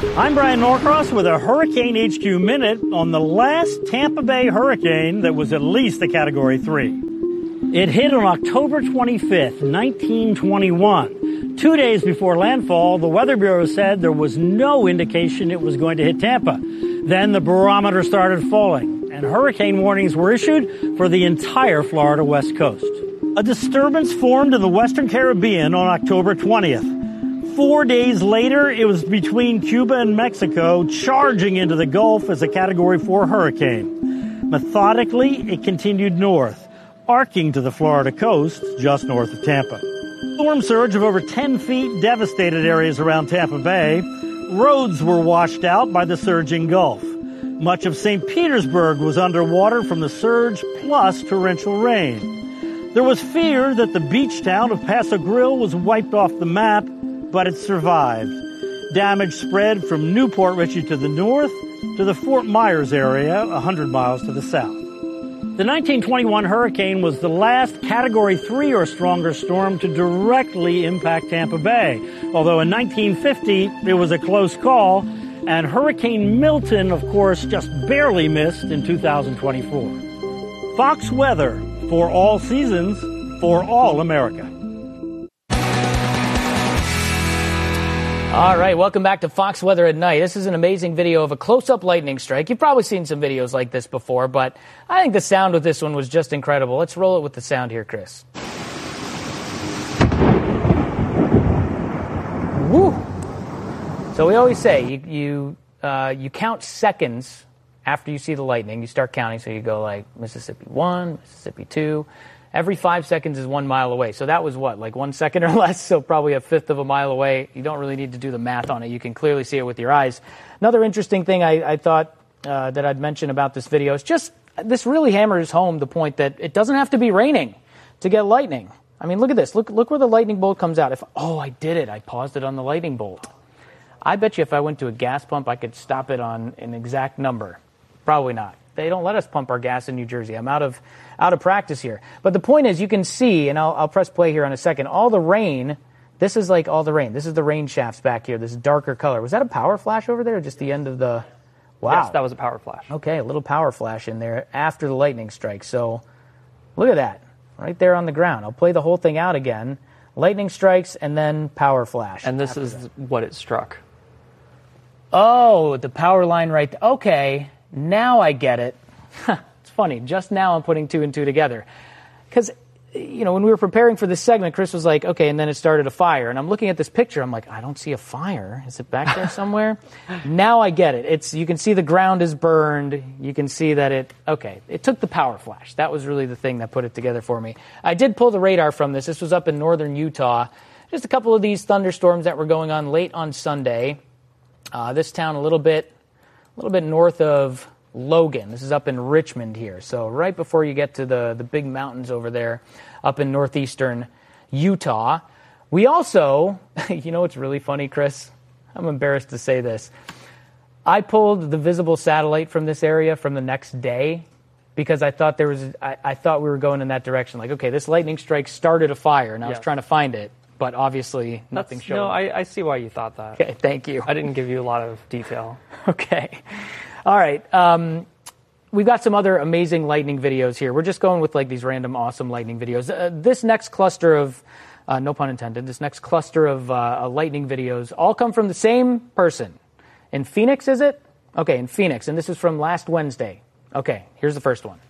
I'm Brian Norcross with a Hurricane HQ Minute on the last Tampa Bay hurricane that was at least a Category 3. It hit on October 25th, 1921. 2 days before landfall, the Weather Bureau said there was no indication it was going to hit Tampa. Then the barometer started falling, and hurricane warnings were issued for the entire Florida West Coast. A disturbance formed in the Western Caribbean on October 20th. 4 days later, it was between Cuba and Mexico, charging into the Gulf as a Category 4 hurricane. Methodically, it continued north, arcing to the Florida coast just north of Tampa. Storm surge of over 10 feet devastated areas around Tampa Bay. Roads were washed out by the surging Gulf. Much of St. Petersburg was underwater from the surge plus torrential rain. There was fear that the beach town of Paso Grill was wiped off the map, but it survived. Damage spread from Newport Richey to the north to the Fort Myers area, 100 miles to the south. The 1921 hurricane was the last Category 3 or stronger storm to directly impact Tampa Bay, although in 1950 it was a close call, and Hurricane Milton, of course, just barely missed in 2024. Fox Weather, for all seasons, for all America. All right, welcome back to Fox Weather at Night. This is an amazing video of a close-up lightning strike. You've probably seen some videos like this before, but I think the sound with this one was just incredible. Let's roll it with the sound here, Chris. Woo! So we always say you count seconds after you see the lightning. You start counting, so you go like Mississippi 1, Mississippi 2. Every 5 seconds is 1 mile away. So that was what, like 1 second or less? So probably a fifth of a mile away. You don't really need to do the math on it. You can clearly see it with your eyes. Another interesting thing I thought that I'd mention about this video is just this really hammers home the point that it doesn't have to be raining to get lightning. I mean, look at this. Look where the lightning bolt comes out. I did it. I paused it on the lightning bolt. I bet you if I went to a gas pump, I could stop it on an exact number. Probably not. They don't let us pump our gas in New Jersey. I'm out of practice here. But the point is, you can see, and I'll press play here in a second, all the rain. This is like all the rain. This is the rain shafts back here, this darker color. Was that a power flash over there, or just the end of the... Wow. Yes, that was a power flash. Okay, a little power flash in there after the lightning strike. So look at that, right there on the ground. I'll play the whole thing out again. Lightning strikes and then power flash. And this is what it struck. Oh, the power line right there. Okay, now I get it. It's funny. Just now I'm putting two and two together. Because, when we were preparing for this segment, Chris was like, okay, and then it started a fire. And I'm looking at this picture. I'm like, I don't see a fire. Is it back there somewhere? Now I get it. You can see the ground is burned. You can see that it took the power flash. That was really the thing that put it together for me. I did pull the radar from this. This was up in northern Utah. Just a couple of these thunderstorms that were going on late on Sunday. This town a little bit north of Logan. This is up in Richmond here. So right before you get to the big mountains over there up in northeastern Utah. We also, what's really funny, Chris? I'm embarrassed to say this. I pulled the visible satellite from this area from the next day because I thought I thought we were going in that direction. Like, okay, this lightning strike started a fire, and I was trying to find it. But obviously, nothing showed. No, I see why you thought that. Okay, thank you. I didn't give you a lot of detail. Okay. All right. We've got some other amazing lightning videos here. We're just going with like these random awesome lightning videos. This next cluster of, no pun intended, this next cluster of lightning videos all come from the same person. In Phoenix, is it? Okay, in Phoenix. And this is from last Wednesday. Okay, here's the first one.